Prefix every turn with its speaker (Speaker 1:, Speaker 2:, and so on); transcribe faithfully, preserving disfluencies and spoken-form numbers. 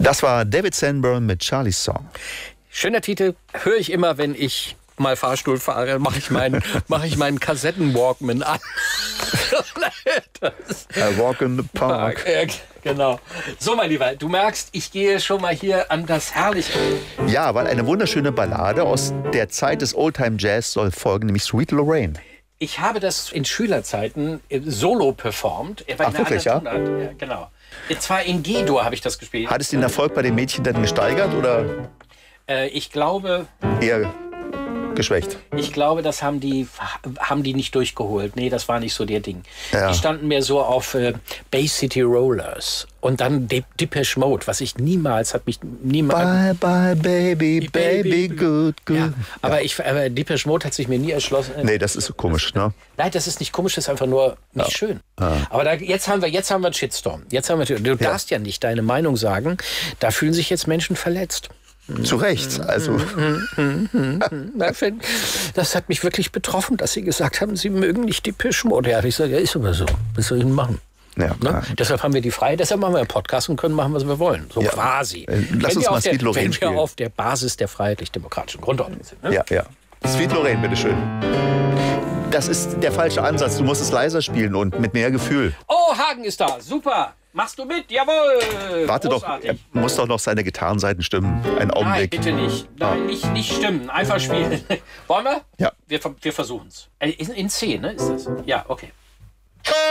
Speaker 1: Das war David Sanborn mit Charlie's Song.
Speaker 2: Schöner Titel, höre ich immer, wenn ich mal Fahrstuhl fahre, mache ich meinen, mach ich meinen Kassetten-Walkman an.
Speaker 1: I walk in the park.
Speaker 2: Ja, genau. So, mein Lieber, du merkst, ich gehe schon mal hier an das Herrliche.
Speaker 1: Ja, weil eine wunderschöne Ballade aus der Zeit des Oldtime Jazz soll folgen, nämlich Sweet Lorraine.
Speaker 2: Ich habe das in Schülerzeiten solo performt.
Speaker 1: Ach, wirklich, ja?
Speaker 2: Ja, genau. Zwar in G-Dur habe ich das gespielt.
Speaker 1: Hat es den Erfolg bei den Mädchen dann gesteigert oder
Speaker 2: Äh, ich glaube...
Speaker 1: eher geschwächt?
Speaker 2: Ich glaube, das haben die, haben die nicht durchgeholt. Nee, das war nicht so der Ding.
Speaker 1: Ja.
Speaker 2: Die standen mehr so auf äh, Bay City Rollers und dann De Depeche Mode, was ich niemals, hat mich niemals...
Speaker 1: Bye, bye, baby, baby, good, good.
Speaker 2: Ja, aber, ja. Ich, aber Depeche Mode hat sich mir nie erschlossen.
Speaker 1: Nee, das ist so komisch, ne?
Speaker 2: Nein, das ist nicht komisch, das ist einfach nur nicht ja. schön. Ja. Aber da, jetzt, haben wir, jetzt haben wir einen Shitstorm. Jetzt haben wir, du ja. darfst ja nicht deine Meinung sagen. Da fühlen sich jetzt Menschen verletzt.
Speaker 1: Zu Recht, also.
Speaker 2: Das hat mich wirklich betroffen, dass Sie gesagt haben, Sie mögen nicht Depeche Mode. Ja, ich sage, ja, ist aber so. Was soll ich denn machen?
Speaker 1: Ja,
Speaker 2: ne? Deshalb haben wir die Freiheit, deshalb machen wir einen Podcast und können machen, was wir wollen. So ja. quasi.
Speaker 1: Lass
Speaker 2: wenn
Speaker 1: uns mal
Speaker 2: der,
Speaker 1: Sweet Lorraine
Speaker 2: Wenn
Speaker 1: spielen.
Speaker 2: wir auf der Basis der freiheitlich-demokratischen Grundordnung sind. Ne?
Speaker 1: Ja, ja. Sweet Lorraine, bitteschön. Das ist der falsche Ansatz. Du musst es leiser spielen und mit mehr Gefühl.
Speaker 2: Oh, Hagen ist da. Super. Machst du mit? Jawohl!
Speaker 1: Warte
Speaker 2: Großartig.
Speaker 1: doch, er muss doch noch seine Gitarrenseiten stimmen. Einen Augenblick.
Speaker 2: Nein, bitte nicht. Nein, ah. nicht, nicht stimmen. Einfach spielen. Wollen wir?
Speaker 1: Ja.
Speaker 2: Wir, wir versuchen es. In, in C, ne? Ist das? Ja, okay.